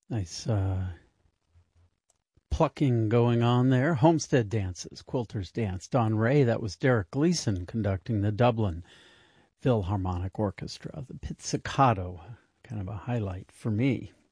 Nice plucking going on there. Homestead Dances, Quilter's Dance, Don Ray. That was Derek Gleason conducting the Dublin Philharmonic Orchestra. The Pizzicato, kind of a highlight for me.